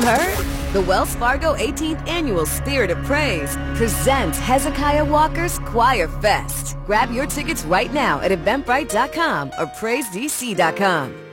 heard? The Wells Fargo 18th Annual Spirit of Praise presents Hezekiah Walker's Choir Fest. Grab your tickets right now at Eventbrite.com or PraiseDC.com.